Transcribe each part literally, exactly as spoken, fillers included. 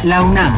La UNAM.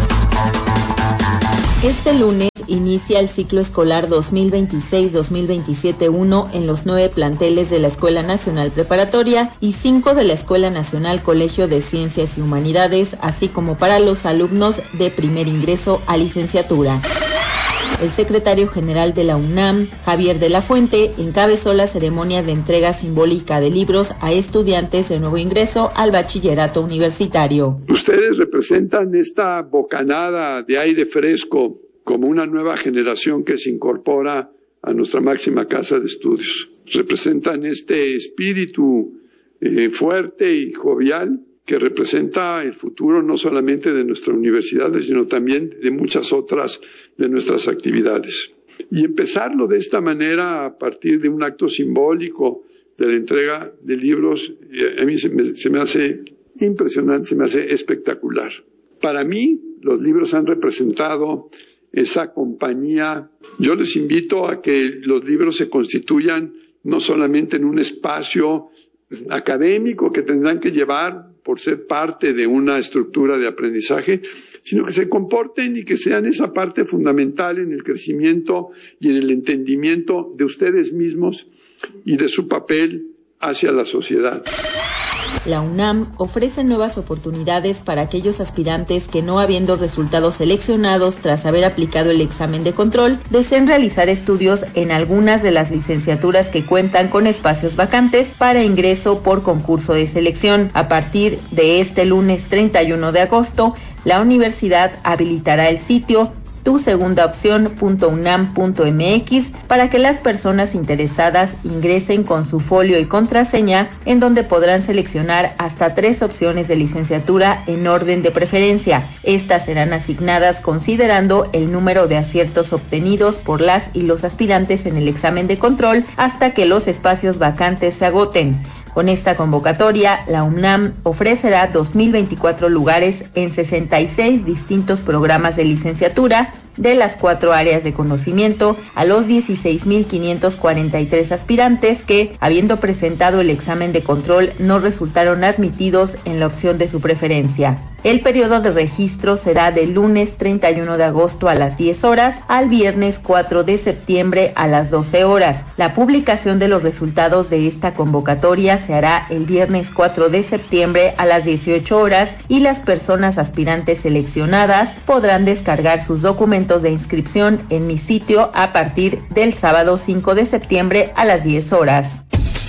Este lunes inicia el ciclo escolar dos mil veintiséis dos mil veintisiete uno en los nueve planteles de la Escuela Nacional Preparatoria y cinco de la Escuela Nacional Colegio de Ciencias y Humanidades, así como para los alumnos de primer ingreso a licenciatura. El secretario general de la UNAM, Javier de la Fuente, encabezó la ceremonia de entrega simbólica de libros a estudiantes de nuevo ingreso al bachillerato universitario. Ustedes representan esta bocanada de aire fresco como una nueva generación que se incorpora a nuestra máxima casa de estudios. Representan este espíritu eh, fuerte y jovial que representa el futuro no solamente de nuestra universidad, sino también de muchas otras de nuestras actividades. Y empezarlo de esta manera a partir de un acto simbólico de la entrega de libros, a mí se me, se me hace impresionante, se me hace espectacular. Para mí, los libros han representado esa compañía. Yo les invito a que los libros se constituyan no solamente en un espacio académico que tendrán que llevar por ser parte de una estructura de aprendizaje, sino que se comporten y que sean esa parte fundamental en el crecimiento y en el entendimiento de ustedes mismos y de su papel hacia la sociedad. La UNAM ofrece nuevas oportunidades para aquellos aspirantes que, no habiendo resultados seleccionados tras haber aplicado el examen de control, deseen realizar estudios en algunas de las licenciaturas que cuentan con espacios vacantes para ingreso por concurso de selección. A partir de este lunes treinta y uno de agosto, la universidad habilitará el sitio tu segunda opción punto unam punto mx para que las personas interesadas ingresen con su folio y contraseña, en donde podrán seleccionar hasta tres opciones de licenciatura en orden de preferencia. Estas serán asignadas considerando el número de aciertos obtenidos por las y los aspirantes en el examen de control hasta que los espacios vacantes se agoten. Con esta convocatoria, la UNAM ofrecerá dos mil veinticuatro lugares en sesenta y seis distintos programas de licenciatura de las cuatro áreas de conocimiento a los dieciséis mil quinientos cuarenta y tres aspirantes que, habiendo presentado el examen de control, no resultaron admitidos en la opción de su preferencia. El periodo de registro será del lunes treinta y uno de agosto a las diez horas al viernes cuatro de septiembre a las doce horas. La publicación de los resultados de esta convocatoria se hará el viernes cuatro de septiembre a las dieciocho horas y las personas aspirantes seleccionadas podrán descargar sus documentos de inscripción en mi sitio a partir del sábado cinco de septiembre a las diez horas.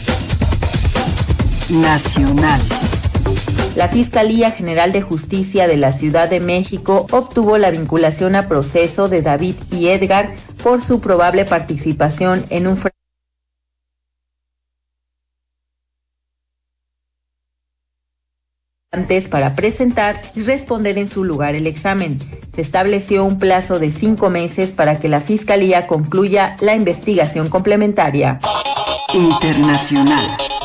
Nacional. La Fiscalía General de Justicia de la Ciudad de México obtuvo la vinculación a proceso de David y Edgar por su probable participación en un antes para presentar y responder en su lugar el examen. Se estableció un plazo de cinco meses para que la Fiscalía concluya la investigación complementaria. Internacional.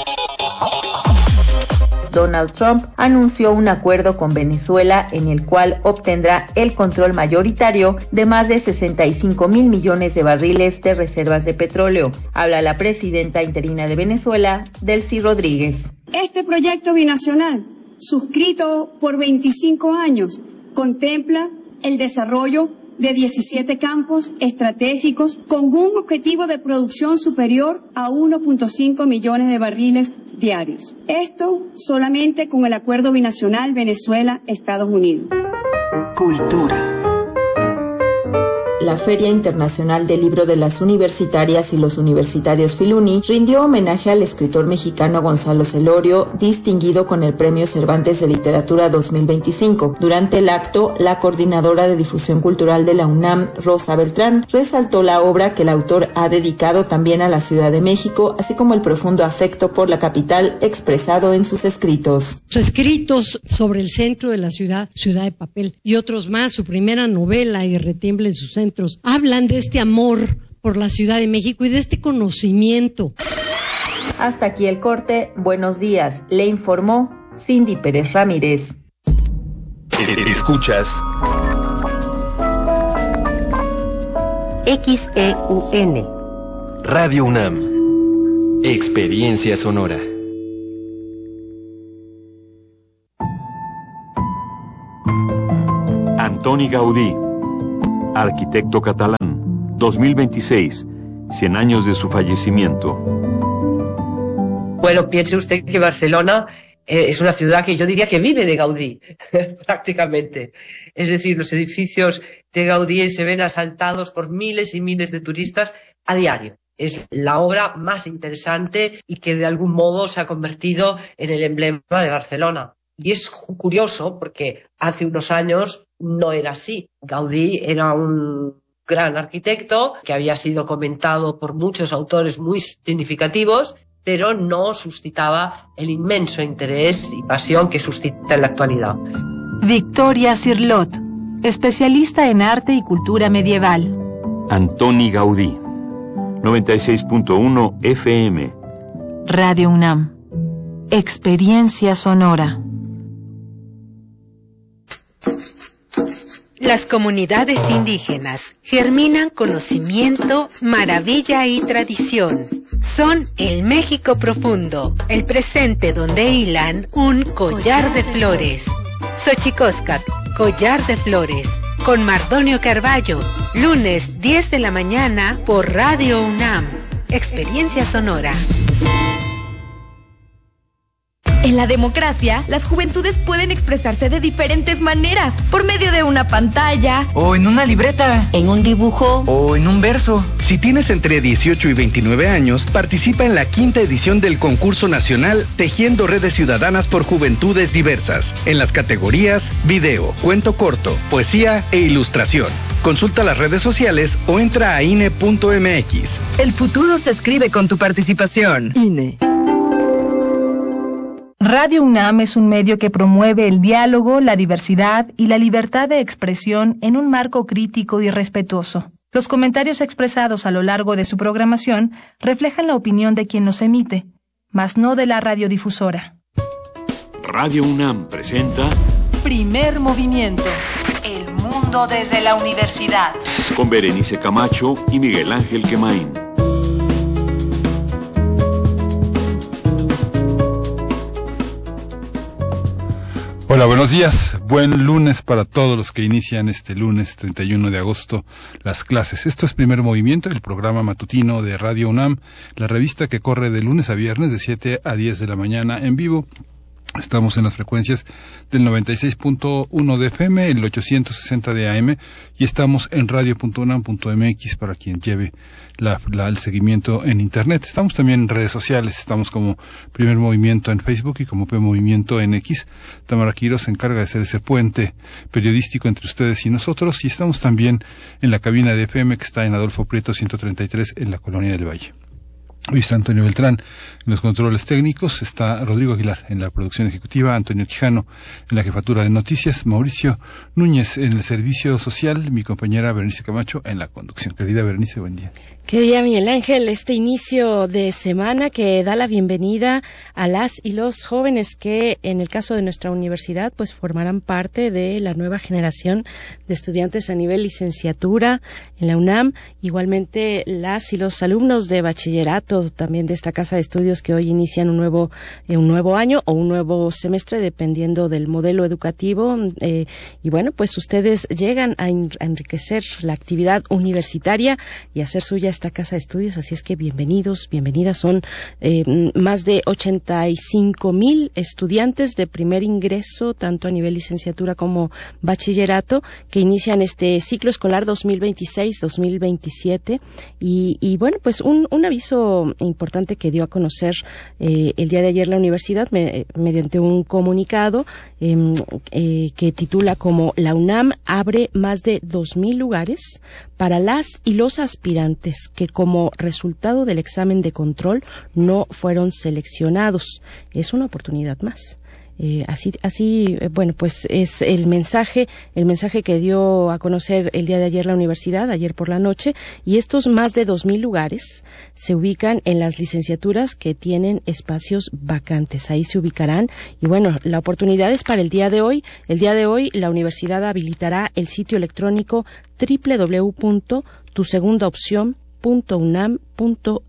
Donald Trump anunció un acuerdo con Venezuela en el cual obtendrá el control mayoritario de más de sesenta y cinco mil millones de barriles de reservas de petróleo. Habla la presidenta interina de Venezuela, Delcy Rodríguez. Este proyecto binacional, suscrito por veinticinco años, contempla el desarrollo de diecisiete campos estratégicos con un objetivo de producción superior a uno punto cinco millones de barriles diarios. Esto solamente con el acuerdo binacional Venezuela-Estados Unidos. Cultura. La Feria Internacional del Libro de las Universitarias y los Universitarios Filuni rindió homenaje al escritor mexicano Gonzalo Celorio, distinguido con el Premio Cervantes de Literatura dos mil veinticinco. Durante el acto, la coordinadora de difusión cultural de la UNAM, Rosa Beltrán, resaltó la obra que el autor ha dedicado también a la Ciudad de México, así como el profundo afecto por la capital expresado en sus escritos. Sus escritos sobre el centro de la ciudad, Ciudad de Papel, y otros más, su primera novela, Y retiembla en su centro, hablan de este amor por la Ciudad de México y de este conocimiento. Hasta aquí el corte. Buenos días. Le informó Cindy Pérez Ramírez. Escuchas X E U N Radio UNAM. Experiencia sonora. Antoni Gaudí, arquitecto catalán, dos mil veintiséis, cien años de su fallecimiento. Bueno, piense usted que Barcelona eh, es una ciudad que yo diría que vive de Gaudí, prácticamente. Es decir, los edificios de Gaudí se ven asaltados por miles y miles de turistas a diario. Es la obra más interesante y que de algún modo se ha convertido en el emblema de Barcelona. Y es curioso porque hace unos años no era así. Gaudí era un gran arquitecto que había sido comentado por muchos autores muy significativos, pero no suscitaba el inmenso interés y pasión que suscita en la actualidad. Victoria Cirlot, especialista en arte y cultura medieval. Antoni Gaudí, noventa y seis punto uno F M. Radio UNAM. Experiencia sonora. Las comunidades indígenas germinan conocimiento, maravilla y tradición. Son el México profundo, el presente donde hilan un collar de flores. Xochicóscat, collar de flores, con Mardonio Carballo, lunes diez de la mañana por Radio UNAM. Experiencia sonora. En la democracia, las juventudes pueden expresarse de diferentes maneras, por medio de una pantalla, o en una libreta, en un dibujo, o en un verso. Si tienes entre dieciocho y veintinueve años, participa en la quinta edición del concurso nacional Tejiendo Redes Ciudadanas por Juventudes Diversas, en las categorías video, cuento corto, poesía e ilustración. Consulta las redes sociales o entra a I N E punto M X. El futuro se escribe con tu participación. I N E. Radio UNAM es un medio que promueve el diálogo, la diversidad y la libertad de expresión en un marco crítico y respetuoso. Los comentarios expresados a lo largo de su programación reflejan la opinión de quien los emite, mas no de la radiodifusora. Radio UNAM presenta Primer Movimiento. El mundo desde la universidad. Con Berenice Camacho y Miguel Ángel Quemain. Hola, buenos días. Buen lunes para todos los que inician este lunes treinta y uno de agosto las clases. Esto es Primer Movimiento, el programa matutino de Radio UNAM, la revista que corre de lunes a viernes de siete a diez de la mañana en vivo. Estamos en las frecuencias del noventa y seis punto uno de F M, el ochocientos sesenta de A M, y estamos en radio punto unam punto M X para quien lleve la, la, el seguimiento en Internet. Estamos también en redes sociales, estamos como Primer Movimiento en Facebook y como P Movimiento en X. Tamara Quiroz se encarga de ser ese puente periodístico entre ustedes y nosotros, y estamos también en la cabina de F M que está en Adolfo Prieto ciento treinta y tres en la Colonia del Valle. Hoy está Antonio Beltrán en los controles técnicos, está Rodrigo Aguilar en la producción ejecutiva, Antonio Quijano en la jefatura de noticias, Mauricio Núñez en el servicio social, mi compañera Berenice Camacho en la conducción. Querida Berenice, buen día. Qué día, Miguel Ángel, este inicio de semana que da la bienvenida a las y los jóvenes que, en el caso de nuestra universidad, pues formarán parte de la nueva generación de estudiantes a nivel licenciatura en la UNAM. Igualmente, las y los alumnos de bachillerato también de esta casa de estudios que hoy inician un nuevo eh, un nuevo año o un nuevo semestre, dependiendo del modelo educativo. Eh, y bueno, pues ustedes llegan a, en, a enriquecer la actividad universitaria y hacer suya esta casa de estudios, así es que bienvenidos, bienvenidas. Son eh, más de ochenta y cinco mil estudiantes de primer ingreso, tanto a nivel licenciatura como bachillerato, que inician este ciclo escolar dos mil veintiséis dos mil veintisiete. Y, y bueno, pues un, un aviso importante que dio a conocer eh, el día de ayer la universidad me, mediante un comunicado eh, eh, que titula como La UNAM abre más de dos mil lugares para las y los aspirantes que como resultado del examen de control no fueron seleccionados. Es una oportunidad más. Eh, así, así, eh, bueno, pues es el mensaje, el mensaje que dio a conocer el día de ayer la universidad, ayer por la noche, y estos más de dos mil lugares se ubican en las licenciaturas que tienen espacios vacantes. Ahí se ubicarán, y bueno, la oportunidad es para el día de hoy. El día de hoy la universidad habilitará el sitio electrónico doble u doble u doble u punto tu segunda opción punto unam punto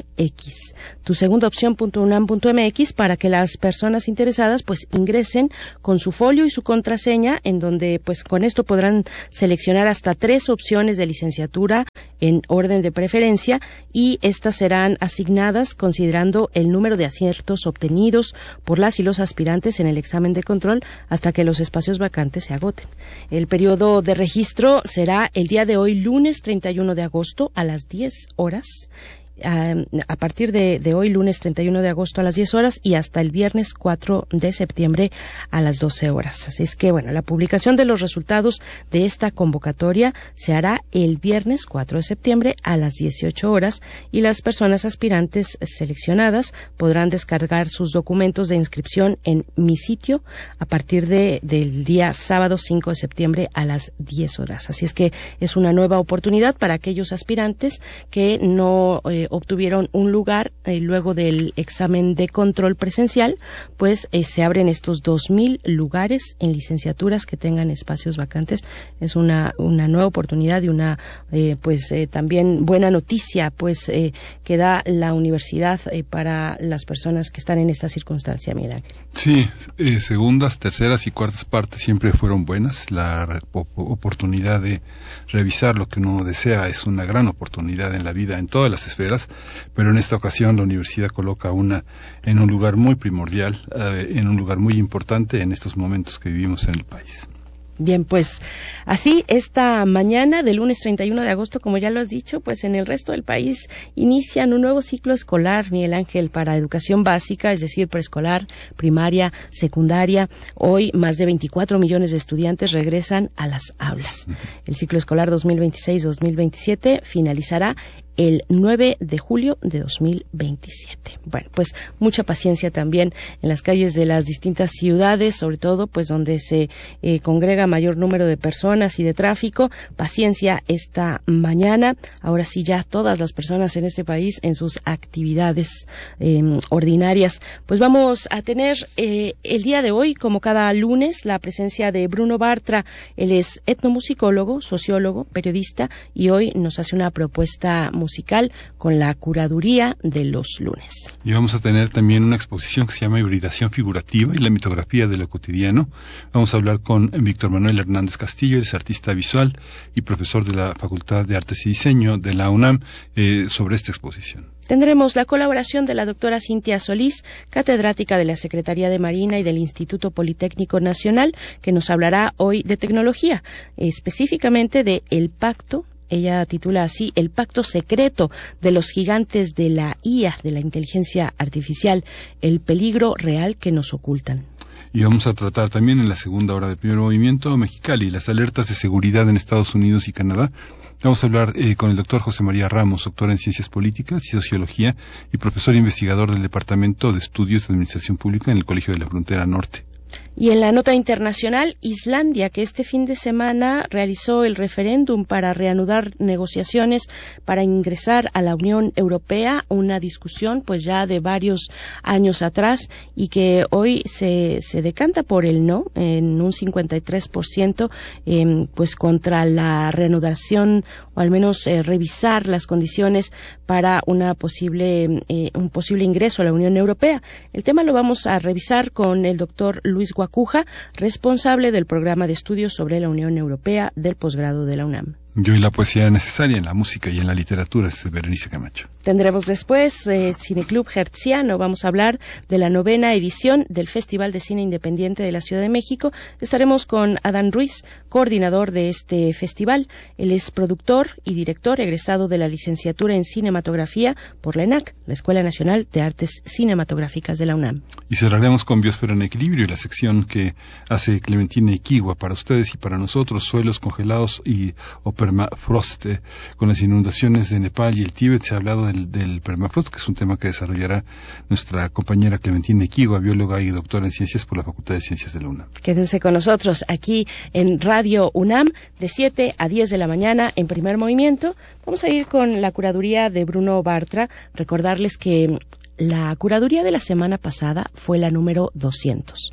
mx. Tu segunda opción punto unam punto mx para que las personas interesadas pues ingresen con su folio y su contraseña, en donde pues con esto podrán seleccionar hasta tres opciones de licenciatura en orden de preferencia, y estas serán asignadas considerando el número de aciertos obtenidos por las y los aspirantes en el examen de control hasta que los espacios vacantes se agoten. El periodo de registro será el día de hoy, lunes treinta y uno de agosto a las diez horas. A, a partir de, de hoy, lunes treinta y uno de agosto a las diez horas, y hasta el viernes cuatro de septiembre a las doce horas. Así es que, bueno, la publicación de los resultados de esta convocatoria se hará el viernes cuatro de septiembre a las dieciocho horas, y las personas aspirantes seleccionadas podrán descargar sus documentos de inscripción en mi sitio a partir de, del día sábado cinco de septiembre a las diez horas. Así es que es una nueva oportunidad para aquellos aspirantes que no eh, obtuvieron un lugar eh, luego del examen de control presencial, pues eh, se abren estos dos mil lugares en licenciaturas que tengan espacios vacantes. Es una una nueva oportunidad y una eh, pues eh, también buena noticia pues eh, que da la universidad eh, para las personas que están en esta circunstancia, Miguel Ángel. Sí, eh, segundas, terceras y cuartas partes siempre fueron buenas. La op- oportunidad de revisar lo que uno desea es una gran oportunidad en la vida, en todas las esferas, pero en esta ocasión la universidad coloca una en un lugar muy primordial, eh, en un lugar muy importante en estos momentos que vivimos en el país. Bien, pues así esta mañana del lunes treinta y uno de agosto, como ya lo has dicho, pues en el resto del país inician un nuevo ciclo escolar, Miguel Ángel, para educación básica, es decir, preescolar, primaria, secundaria. Hoy más de veinticuatro millones de estudiantes regresan a las aulas. El ciclo escolar dos mil veintiséis dos mil veintisiete finalizará el nueve de julio de dos mil veintisiete. Bueno, pues mucha paciencia también en las calles de las distintas ciudades, sobre todo pues donde se eh, congrega mayor número de personas y de tráfico. Paciencia esta mañana. Ahora sí, ya todas las personas en este país en sus actividades eh, ordinarias. Pues vamos a tener eh, el día de hoy, como cada lunes, la presencia de Bruno Bartra. Él es etnomusicólogo, sociólogo, periodista, y hoy nos hace una propuesta musical con la curaduría de los lunes. Y vamos a tener también una exposición que se llama Hibridación Figurativa y la mitografía de lo cotidiano. Vamos a hablar con Víctor Manuel Hernández Castillo, él es artista visual y profesor de la Facultad de Artes y Diseño de la UNAM, eh, sobre esta exposición. Tendremos la colaboración de la doctora Cintia Solís, catedrática de la Secretaría de Marina y del Instituto Politécnico Nacional, que nos hablará hoy de tecnología, específicamente de El Pacto. Ella titula así: El pacto secreto de los gigantes de la I A, de la inteligencia artificial, el peligro real que nos ocultan. Y vamos a tratar también en la segunda hora del primer movimiento Mexicali, las alertas de seguridad en Estados Unidos y Canadá. Vamos a hablar eh, con el doctor José María Ramos, doctor en Ciencias Políticas y Sociología y profesor investigador del Departamento de Estudios de Administración Pública en el Colegio de la Frontera Norte. Y en la nota internacional, Islandia, que este fin de semana realizó el referéndum para reanudar negociaciones para ingresar a la Unión Europea, una discusión pues ya de varios años atrás y que hoy se, se decanta por el no en un cincuenta y tres por ciento, eh, pues contra la reanudación o al menos eh, revisar las condiciones para una posible eh, un posible ingreso a la Unión Europea. El tema lo vamos a revisar con el doctor Luis Guacuja, responsable del programa de estudios sobre la Unión Europea del posgrado de la UNAM. Yo y la poesía necesaria en la música y en la literatura, es Berenice Camacho. Tendremos después eh, Cineclub Hertziano. Vamos a hablar de la novena edición del Festival de Cine Independiente de la Ciudad de México. Estaremos con Adán Ruiz, coordinador de este festival. Él es productor y director egresado de la licenciatura en cinematografía por la ENAC, la Escuela Nacional de Artes Cinematográficas de la UNAM. Y cerraremos con Biosfera en Equilibrio, la sección que hace Clementina Iquigua para ustedes y para nosotros, suelos congelados y o permafrost. Eh, con las inundaciones de Nepal y el Tíbet se ha hablado del, del permafrost, que es un tema que desarrollará nuestra compañera Clementina Iquigua, bióloga y doctora en ciencias por la Facultad de Ciencias de la UNAM. Quédense con nosotros aquí en Radio UNAM de siete a diez de la mañana en Primer Movimiento. Vamos a ir con la curaduría de Bruno Bartra. Recordarles que la curaduría de la semana pasada fue la número doscientos.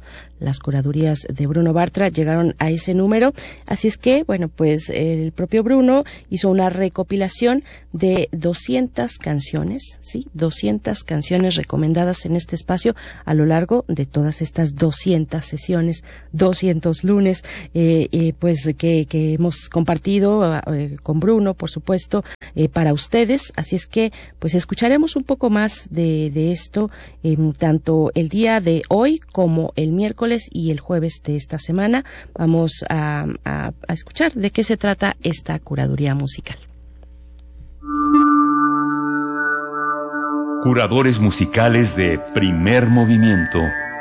las curadurías de Bruno Bartra llegaron a ese número. Así es que, bueno, pues el propio Bruno hizo una recopilación de doscientas canciones, ¿sí? doscientas canciones recomendadas en este espacio a lo largo de todas estas doscientas sesiones, doscientos lunes, eh, eh, pues que, que hemos compartido eh, con Bruno, por supuesto, eh, para ustedes. Así es que, pues escucharemos un poco más de, de esto, eh, tanto el día de hoy como el miércoles y el jueves de esta semana. Vamos a, a, a escuchar de qué se trata esta curaduría musical. Curadores musicales de Primer Movimiento.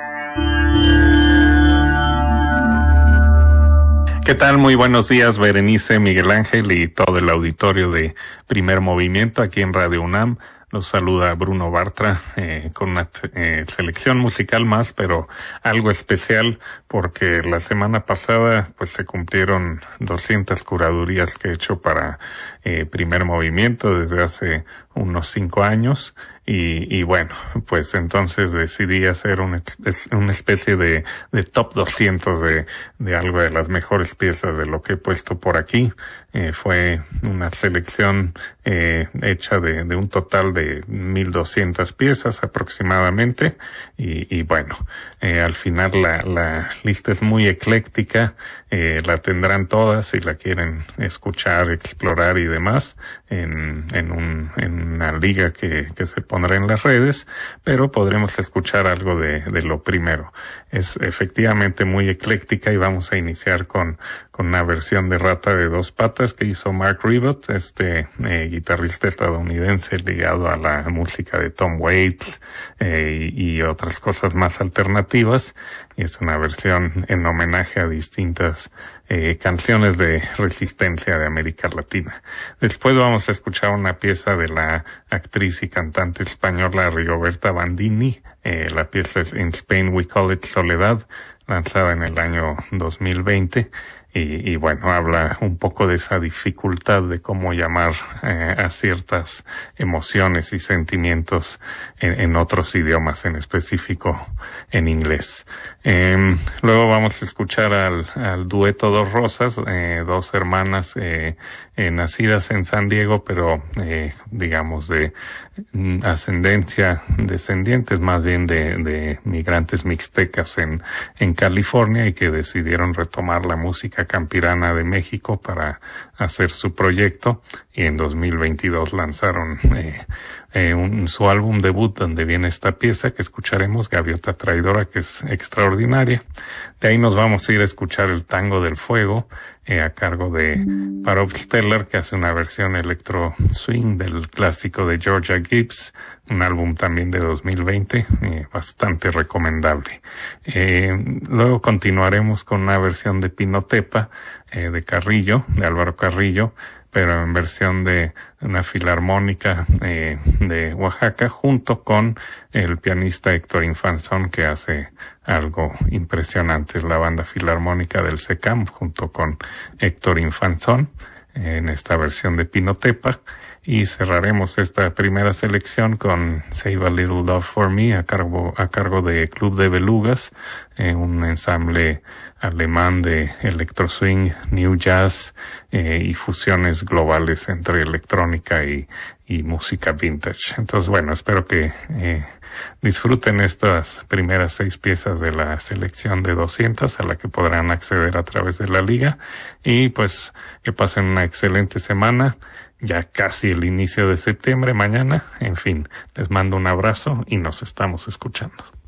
¿Qué tal? Muy buenos días, Berenice, Miguel Ángel y todo el auditorio de Primer Movimiento aquí en Radio UNAM. Los saluda Bruno Bartra eh, con una eh, selección musical más, pero algo especial porque la semana pasada pues se cumplieron doscientas curadurías que he hecho para eh, Primer Movimiento desde hace unos cinco años. Y, y bueno, pues entonces decidí hacer un, una especie de, de top doscientos de, de algo de las mejores piezas de lo que he puesto por aquí. Eh, fue una selección eh, hecha de, de un total de mil doscientas piezas aproximadamente. Y, y bueno, eh, al final la, la lista es muy ecléctica. Eh, la tendrán todas si la quieren escuchar, explorar y demás en, en, un, en una liga que, que se pondrá en las redes, pero podremos escuchar algo de, de lo primero. Es efectivamente muy ecléctica y vamos a iniciar con, con una versión de Rata de Dos Patas que hizo Mark Ribot, este eh, guitarrista estadounidense ligado a la música de Tom Waits eh, y, y otras cosas más alternativas. Y es una versión en homenaje a distintas eh, canciones de resistencia de América Latina. Después vamos a escuchar una pieza de la actriz y cantante española Rigoberta Bandini. Eh, la pieza es In Spain We Call It Soledad, lanzada en el año dos mil veinte. Y, y bueno, habla un poco de esa dificultad de cómo llamar eh, a ciertas emociones y sentimientos en, en otros idiomas, en específico en inglés. Eh, luego vamos a escuchar al, al dueto Dos Rosas, eh, dos hermanas eh, eh, nacidas en San Diego, pero eh, digamos de ascendencia, descendientes más bien de, de migrantes mixtecas en, en California y que decidieron retomar la música campirana de México para hacer su proyecto, y en dos mil veintidós lanzaron eh, eh, un, su álbum debut donde viene esta pieza que escucharemos, Gaviota Traidora, que es extraordinaria. De ahí nos vamos a ir a escuchar el Tango del Fuego eh, a cargo de Parov Stelar, que hace una versión electro swing del clásico de Georgia Gibbs, un álbum también de dos mil veinte, eh, bastante recomendable. Eh, luego continuaremos con una versión de Pinotepa eh, de Carrillo, de Álvaro Carrillo, pero en versión de una filarmónica eh, de Oaxaca, junto con el pianista Héctor Infanzón, que hace algo impresionante. Es la banda filarmónica del SECAM, junto con Héctor Infanzón, eh, en esta versión de Pinotepa. Y cerraremos esta primera selección con Save a Little Love for Me a cargo, a cargo de Club de Belugas, eh, un ensamble alemán de electro swing, new jazz eh, y fusiones globales entre electrónica y, y música vintage. Entonces, bueno, espero que eh, disfruten estas primeras seis piezas de la selección de doscientas a la que podrán acceder a través de la liga, y pues que pasen una excelente semana. Ya casi el inicio de septiembre, mañana. En fin, les mando un abrazo y nos estamos escuchando.